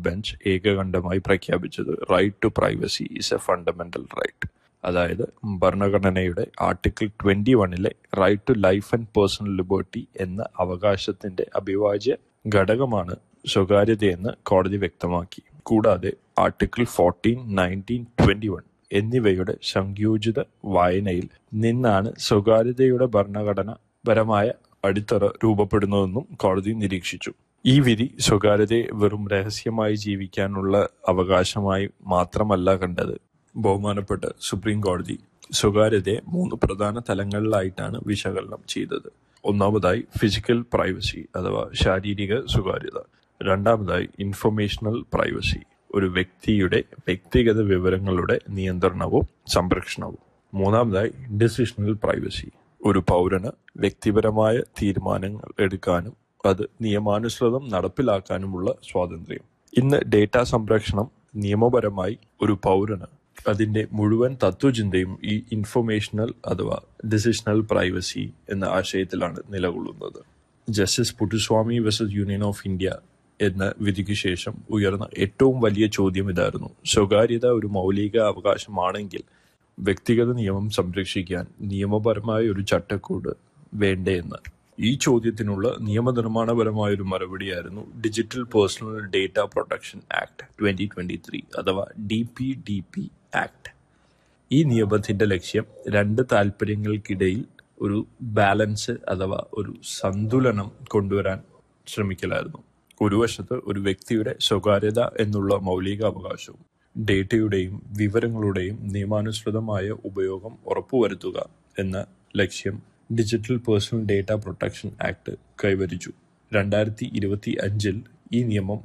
Bench ഏകകണ്ഠമായി പ്രഖ്യാപിച്ചത് right to privacy is A fundamental right. അതായത് ഭരണഘടനയുടെ article 21 right to life and personal liberty എന്ന അവകാശത്തിന്റെ അവിഭാജ്യ ഘടകമാണ് സ്വകാര്യതയെന്ന് കോടതി വ്യക്തമാക്കി. കൂടാതെ ആർട്ടിക്കിൾ 14, 19, 21 എന്നിവയുടെ സംയോജിത വായനയിൽ നിന്നാണ് സ്വകാര്യതയുടെ ഭരണഘടനാപരമായ അടിത്തറ രൂപപ്പെടുന്നതെന്നും കോടതി നിരീക്ഷിച്ചു. ഈ വിധി സ്വകാര്യതയെ വെറും രഹസ്യമായി ജീവിക്കാനുള്ള അവകാശമായി മാത്രമല്ല കണ്ടത്. ബഹുമാനപ്പെട്ട സുപ്രീം കോടതി സ്വകാര്യതയെ 3 പ്രധാന തലങ്ങളിലായിട്ടാണ് വിശകലനം ചെയ്തത്. ഒന്നാമതായി ഫിസിക്കൽ പ്രൈവസി അഥവാ ശാരീരിക സ്വകാര്യത. രണ്ടാമതായി ഇൻഫർമേഷണൽ പ്രൈവസി, ഒരു വ്യക്തിയുടെ വ്യക്തിഗത വിവരങ്ങളുടെ നിയന്ത്രണവും സംരക്ഷണവും. മൂന്നാമതായി ഡിസിഷണൽ പ്രൈവസി, ഒരു പൗരന് വ്യക്തിപരമായ തീരുമാനങ്ങൾ എടുക്കാനും അത് നിയമാനുസൃതം നടപ്പിലാക്കാനുമുള്ള സ്വാതന്ത്ര്യം. ഇന്ന് ഡേറ്റ സംരക്ഷണം നിയമപരമായി ഒരു പൗരന് അതിന്റെ മുഴുവൻ തത്വചിന്തയും ഈ ഇൻഫർമേഷണൽ അഥവാ ഡിസിഷണൽ പ്രൈവസി എന്ന ആശയത്തിലാണ് നിലകൊള്ളുന്നത്. Justice Puttaswamy versus union of India എന്ന വിധിക്ക് ശേഷം ഉയർന്ന ഏറ്റവും വലിയ ചോദ്യം ഇതായിരുന്നു: സ്വകാര്യത ഒരു മൗലിക അവകാശമാണെങ്കിൽ വ്യക്തിഗത നിയമം സംരക്ഷിക്കാൻ നിയമപരമായ ഒരു ചട്ടക്കൂട് വേണ്ടേ എന്ന്. ഈ ചോദ്യത്തിനുള്ള നിയമനിർമ്മാണപരമായൊരു മറുപടിയായിരുന്നു digital personal data protection act 2023 അഥവാ DPDP ആക്ട്. ഈ നിയമത്തിന്റെ ലക്ഷ്യം 2 താൽപര്യങ്ങൾക്കിടയിൽ ഒരു ബാലൻസ് അഥവാ ഒരു സന്തുലനം കൊണ്ടുവരാൻ ശ്രമിക്കലായിരുന്നു. ഒരു വശത്ത് ഒരു വ്യക്തിയുടെ സ്വകാര്യത എന്നുള്ള മൗലിക അവകാശവും ഡേറ്റയുടെയും വിവരങ്ങളുടെയും നിയമാനുസൃതമായ ഉപയോഗം ഉറപ്പുവരുത്തുക എന്ന ലക്ഷ്യം digital personal data protection act കൈവരിച്ചു. 2025 ഈ നിയമം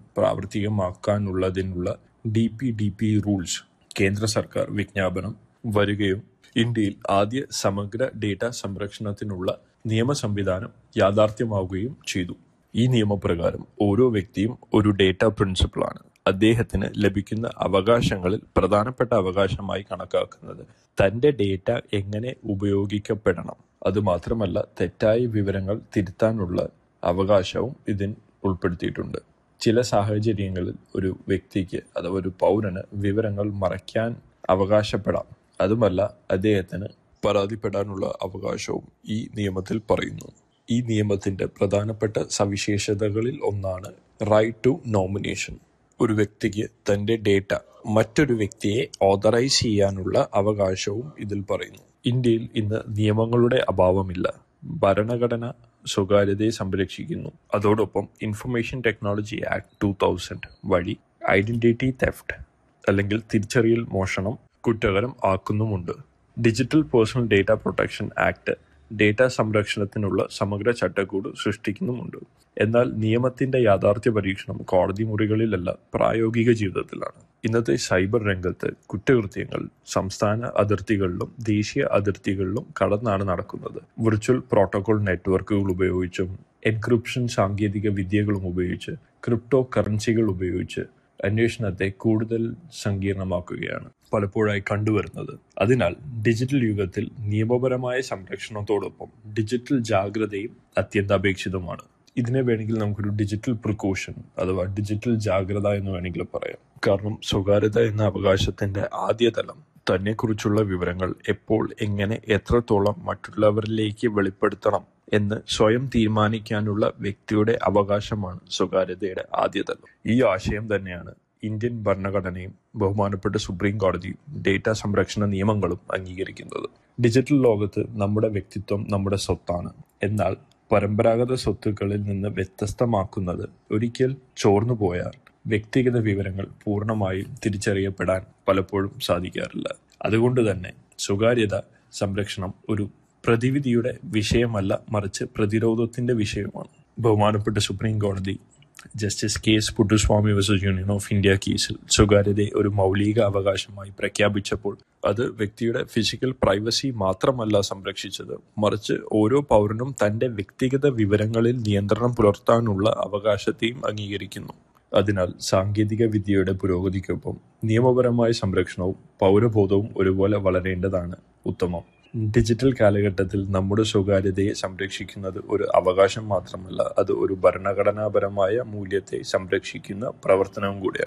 പ്രാവർത്തികമാക്കാനുള്ളതിനുള്ള DPDP റൂൾസ് കേന്ദ്ര സർക്കാർ വിജ്ഞാപനം വരികയും ഇന്ത്യയിൽ ആദ്യ സമഗ്ര ഡേറ്റ സംരക്ഷണത്തിനുള്ള നിയമ സംവിധാനം യാഥാർത്ഥ്യമാവുകയും ചെയ്തു. ഈ നിയമപ്രകാരം ഓരോ വ്യക്തിയും ഒരു ഡേറ്റ പ്രിൻസിപ്പളാണ്. അദ്ദേഹത്തിന് ലഭിക്കുന്ന അവകാശങ്ങളിൽ പ്രധാനപ്പെട്ട അവകാശമായി കണക്കാക്കുന്നത് തന്റെ ഡേറ്റ എങ്ങനെ ഉപയോഗിക്കപ്പെടണം. അതുമാത്രമല്ല, തെറ്റായ വിവരങ്ങൾ തിരുത്താനുള്ള അവകാശവും ഇതിൽ ഉൾപ്പെടുത്തിയിട്ടുണ്ട്. ചില സാഹചര്യങ്ങളിൽ ഒരു വ്യക്തിക്ക് അഥവാ ഒരു പൗരന് വിവരങ്ങൾ മറയ്ക്കാൻ അവകാശപ്പെടാം. അതുമല്ല, അദ്ദേഹത്തിന് പരാതിപ്പെടാനുള്ള അവകാശവും ഈ നിയമത്തിൽ പറയുന്നു. ഈ നിയമത്തിന്റെ പ്രധാനപ്പെട്ട സവിശേഷതകളിൽ ഒന്നാണ് റൈറ്റ് ടു നോമിനേഷൻ. ഒരു വ്യക്തിക്ക് തന്റെ ഡേറ്റ മറ്റൊരു വ്യക്തിയെ ഓതറൈസ് ചെയ്യാനുള്ള അവകാശവും ഇതിൽ പറയുന്നു. ഇന്ത്യയിൽ ഇന്ന് നിയമങ്ങളുടെ അഭാവമില്ല. ഭരണഘടന സ്വകാര്യതയെ സംരക്ഷിക്കുന്നു. അതോടൊപ്പം ഇൻഫർമേഷൻ ടെക്നോളജി ആക്ട് 2000 വഴി ഐഡന്റിറ്റി തെഫ്റ്റ് അല്ലെങ്കിൽ തിരിച്ചറിയൽ മോഷണം കുറ്റകരം ആക്കുന്നുമുണ്ട്. Digital personal data protection act data സംരക്ഷണത്തിനുള്ള സമഗ്ര ചട്ടക്കൂട് സൃഷ്ടിക്കുന്നുമുണ്ട്. എന്നാൽ നിയമത്തിന്റെ യാഥാർത്ഥ്യ പരീക്ഷണം കോടതി മുറികളിലല്ല, പ്രായോഗിക ജീവിതത്തിലാണ്. ഇന്നത്തെ സൈബർ രംഗത്ത് കുറ്റകൃത്യങ്ങൾ സംസ്ഥാന അതിർത്തികളിലും ദേശീയ അതിർത്തികളിലും കടന്നാണ് നടക്കുന്നത്. വിർച്വൽ പ്രോട്ടോകോൾ നെറ്റ്വർക്കുകൾ ഉപയോഗിച്ചും എൻക്രിപ്ഷൻ സാങ്കേതിക വിദ്യകളും ഉപയോഗിച്ച് ക്രിപ്റ്റോ കറൻസികൾ ഉപയോഗിച്ച് അന്വേഷണത്തെ കൂടുതൽ സങ്കീർണമാക്കുകയാണ് പലപ്പോഴായി കണ്ടുവരുന്നത്. അതിനാൽ ഡിജിറ്റൽ യുഗത്തിൽ നിയമപരമായ സംരക്ഷണത്തോടൊപ്പം ഡിജിറ്റൽ ജാഗ്രതയും അത്യന്താപേക്ഷിതമാണ്. ഇതിനെ വേണമെങ്കിൽ നമുക്കൊരു ഡിജിറ്റൽ പ്രിക്കോഷൻ അഥവാ ഡിജിറ്റൽ ജാഗ്രത എന്ന് വേണമെങ്കിൽ പറയാം. കാരണം സ്വകാര്യത എന്ന അവകാശത്തിന്റെ ആദ്യ തലം തന്നെക്കുറിച്ചുള്ള വിവരങ്ങൾ എപ്പോൾ, എങ്ങനെ, എത്രത്തോളം മറ്റുള്ളവരിലേക്ക് വെളിപ്പെടുത്തണം എന്ന് സ്വയം തീരുമാനിക്കാനുള്ള വ്യക്തിയുടെ അവകാശമാണ് സ്വകാര്യതയുടെ ആദ്യ തലം. ഈ ആശയം തന്നെയാണ് ഇന്ത്യൻ ഭരണഘടനയും ബഹുമാനപ്പെട്ട സുപ്രീം കോടതിയും ഡേറ്റ സംരക്ഷണ നിയമങ്ങളും അംഗീകരിക്കുന്നത്. ഡിജിറ്റൽ ലോകത്ത് നമ്മുടെ വ്യക്തിത്വം നമ്മുടെ സ്വത്താണ്. എന്നാൽ പരമ്പരാഗത സ്വത്തുക്കളിൽ നിന്ന് വ്യത്യസ്തമാക്കുന്നത് ഒരിക്കൽ ചോർന്നുപോയാൽ വ്യക്തിഗത വിവരങ്ങൾ പൂർണ്ണമായും തിരിച്ചറിയപ്പെടാൻ പലപ്പോഴും സാധിക്കാറില്ല. അതുകൊണ്ട് തന്നെ സ്വകാര്യത സംരക്ഷണം ഒരു പ്രതിവിധിയുടെ വിഷയമല്ല, മറിച്ച് പ്രതിരോധത്തിന്റെ വിഷയമാണ്. ബഹുമാനപ്പെട്ട സുപ്രീം കോടതി justice KS Puttaswamy versus union of India കേസിൽ സ്വകാര്യതയെ ഒരു മൗലിക അവകാശമായി പ്രഖ്യാപിച്ചപ്പോൾ അത് വ്യക്തിയുടെ ഫിസിക്കൽ പ്രൈവസി മാത്രമല്ല സംരക്ഷിച്ചത്, മറിച്ച് ഓരോ പൗരനും തന്റെ വ്യക്തിഗത വിവരങ്ങളിൽ നിയന്ത്രണം പുലർത്താനുള്ള അവകാശത്തെയും അംഗീകരിക്കുന്നു. അതിനാൽ സാങ്കേതിക വിദ്യയുടെ പുരോഗതിക്കൊപ്പം നിയമപരമായ സംരക്ഷണവും പൗരബോധവും ഒരുപോലെ വളരേണ്ടതാണ് ഉത്തമം. ഡിജിറ്റൽ കാലഘട്ടത്തിൽ നമ്മുടെ സ്വകാര്യതയെ സംരക്ഷിക്കുന്നത് ഒരു അവകാശം മാത്രമല്ല, അത് ഒരു ഭരണഘടനാപരമായ മൂല്യത്തെ സംരക്ഷിക്കുന്ന പ്രവർത്തനവും കൂടിയാണ്.